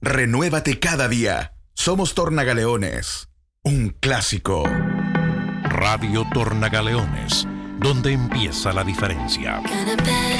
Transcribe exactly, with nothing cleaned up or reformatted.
Renuévate cada día. Somos Tornagaleones. Un clásico. Radio Tornagaleones, donde empieza la diferencia.